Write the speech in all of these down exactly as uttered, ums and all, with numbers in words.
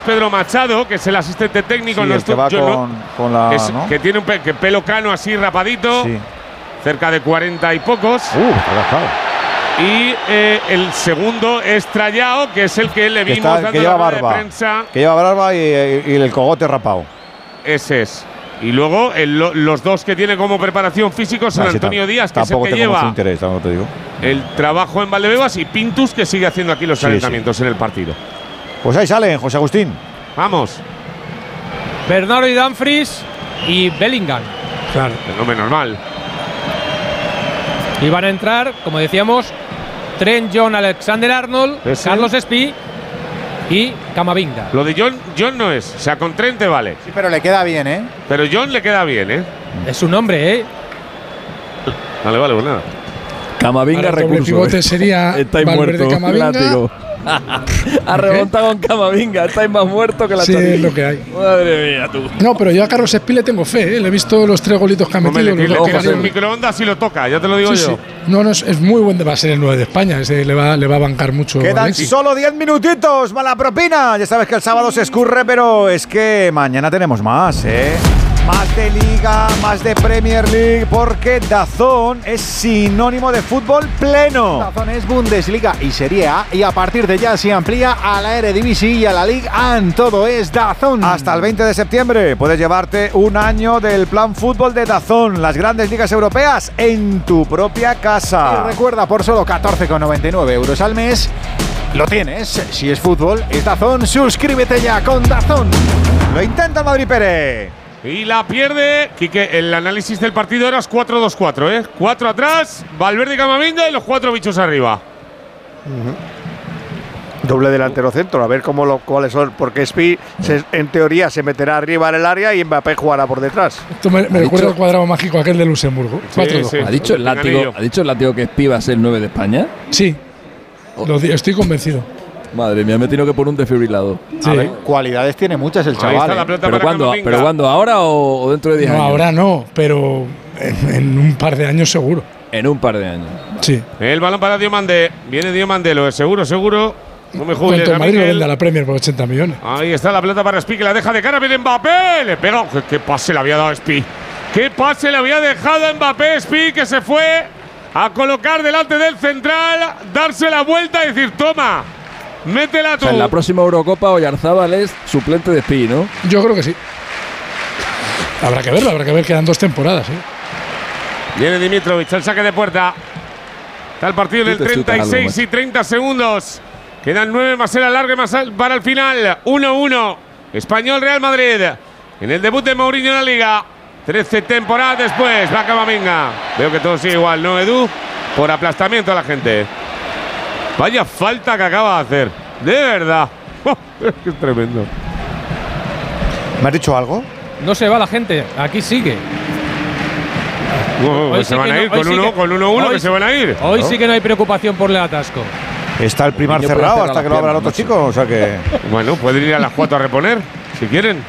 Pedro Machado, que es el asistente técnico, sí, no el que va yo, con, no, con la, es, ¿no? que tiene un pe que pelo cano así rapadito, sí. cerca de cuarenta y pocos. Uh, y eh, el segundo es Trayao, que es el que le que vimos está, dando que lleva la rueda barba, de prensa. Que lleva barba y, y, y el cogote rapado. Ese es. Y luego el, los dos que tiene como preparación físico son no, Antonio sí, Díaz, que es el que tengo lleva mucho interés, te digo. el trabajo en Valdebebas, y Pintus, que sigue haciendo aquí los sí, calentamientos sí. en el partido. Pues ahí salen, José Agustín. Vamos. Bernardo y Dumfries y Bellingham. Claro. Fenómeno normal. Y van a entrar, como decíamos, Trent, John, Alexander-Arnold, Carlos Espí y Camavinga. Lo de John, John no es. O sea, con Trent te vale. Sí, pero le queda bien, ¿eh? Pero John le queda bien, ¿eh? Es su nombre, ¿eh? Vale, vale, pues nada. Camavinga recurso. El pivote sería Estáis Valverde muerto, Camavinga. látigo. Ha remontado con Camavinga. Estáis más muerto que la Sí, chorilla. es lo que hay. Madre mía, tú. No, pero yo a Carlos Espí le tengo fe, ¿eh? Le he visto los tres golitos que ha metido. No, le, los le tiras el microondas y lo toca, ya te lo digo sí, yo. Sí. No, no, es, es muy buen, va a ser el nueve de España. Ese le va, le va a bancar mucho. Quedan Valencia. solo diez minutitos, mala propina. Ya sabes que el sábado se escurre, pero es que mañana tenemos más, ¿eh? Más de Liga, más de Premier League, porque DAZN es sinónimo de fútbol pleno. DAZN es Bundesliga y Serie A, y a partir de ya se amplía a la Eredivisie y a la Ligue uno. Todo es DAZN. Hasta el veinte de septiembre puedes llevarte un año del plan fútbol de DAZN, las grandes ligas europeas en tu propia casa. Y recuerda, por solo catorce con noventa y nueve euros al mes, lo tienes. Si es fútbol, es DAZN. Suscríbete ya con DAZN. Lo intenta el Madrid Pérez. Y la pierde. Quique, el análisis del partido era cuatro dos cuatro, ¿eh? Cuatro atrás, Valverde y Camavinga y los cuatro bichos arriba. Uh-huh. Doble delantero centro, a ver cómo lo, cuáles son. Porque Espí, se, en teoría, se meterá arriba en el área y Mbappé jugará por detrás. Esto me, me recuerda al cuadrado mágico aquel de Luxemburgo. Sí, sí. ¿Ha dicho el látigo, ¿Ha dicho el látigo que Espí va a ser el nueve de España? Sí, oh. lo, estoy convencido. Madre mía, me he tenido que poner un desfibrilador. Sí. A ver, cualidades tiene muchas el chaval. Ahí está la ¿eh? ¿Pero cuándo, ¿Pero cuándo? ¿Ahora o, o dentro de diez no, años? No, ahora no, pero en, en un par de años seguro. En un par de años. Sí. El balón para Diomande. Viene Diomande, lo es seguro, seguro. No me juegues. El Madrid lo vende a la Premier por ochenta millones. Ahí está la pelota para Espí, que la deja de cara. Viene Mbappé. Le pega. ¿Qué, qué pase le había dado a Espí? ¿Qué pase le había dejado a Mbappé? Espí, que se fue a colocar delante del central, darse la vuelta y decir: toma, métela tú. O sea, en la próxima Eurocopa Oyarzábal es suplente de Espí, ¿no? Yo creo que sí. Habrá que verlo, habrá que ver, quedan dos temporadas, ¿eh? Viene Dimitrovic, el saque de puerta. Está el partido en el treinta y seis y treinta segundos. Quedan nueve más el alargue más para el final. uno uno. Español Real Madrid. En el debut de Mourinho en la Liga. trece temporadas después. Va Camavinga. Veo que todo sigue igual, ¿no, Edu? Por aplastamiento a la gente. Vaya falta que acaba de hacer. De verdad. Oh, es tremendo. ¿Me has dicho algo? No se va la gente. Aquí sigue. Oh, se sí van a ir no, con, uno, sí con uno uno que se van a ir. Hoy ¿no? Sí que no hay preocupación por el atasco. Está el primar cerrado hasta que lo abra el otro chico. O sea que. Bueno, pueden ir a las cuatro a reponer, si quieren.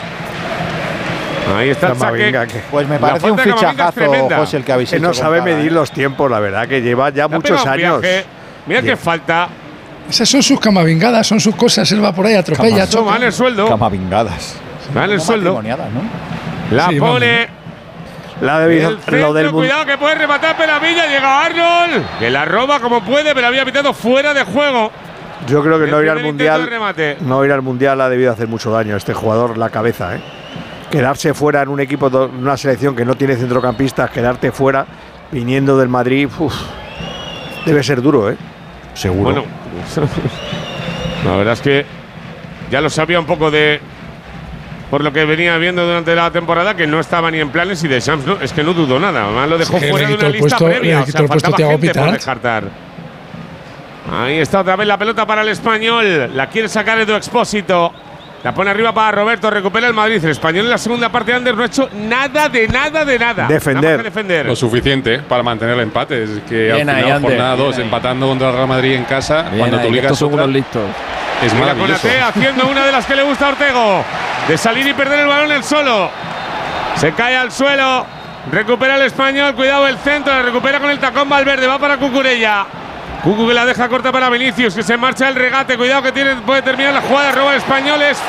Ahí está el saque. Pues me parece un fichajazo, José, el que habéis hecho. No sabe medir los tiempos, la verdad, que lleva ya muchos años. Mira qué falta. Esas son sus camavingadas, son sus cosas. Él va por ahí, atropella. No, van el sueldo. Camavingadas. Van el sueldo. ¿no? La sí, pone. Vamos. La de el centro, lo del cuidado que puede rematar Peravilla. Llega Arnold, que la roba como puede, pero había pitado fuera de juego. Yo creo que el no ir al mundial. No ir al mundial ha debido hacer mucho daño a este jugador, la cabeza, ¿eh? Quedarse fuera en un equipo, en una selección que no tiene centrocampistas, quedarte fuera viniendo del Madrid, uf, debe ser duro, ¿eh? Seguro. Bueno, la verdad es que ya lo sabía un poco de. Por lo que venía viendo durante la temporada, que no estaba ni en planes y de Shams, no, es que no dudó nada. Además lo dejó sí, fuera de una lista puesto, previa. O sea, faltaba gente por descartar. Ahí está otra vez la pelota para el Español. La quiere sacar Edu Expósito. La pone arriba para Roberto. Recupera el Madrid. El Español en la segunda parte de Ander no ha hecho nada de nada de nada. Defender. defender. Lo suficiente para mantener el empate. Es que bien al final, ahí, jornada dos, empatando contra el Real Madrid en casa, bien cuando ahí, tú ligas son unos listos. Es Mira, maravilloso. Konaté haciendo una de las que le gusta a Ortego. De salir y perder el balón él solo. Se cae al suelo. Recupera el Español. Cuidado el centro. La recupera con el tacón Valverde. Va para Cucurella. Cucu que la deja corta para Vinicius. Que se marcha el regate. Cuidado que tiene, puede terminar la jugada. Roba el Español. Es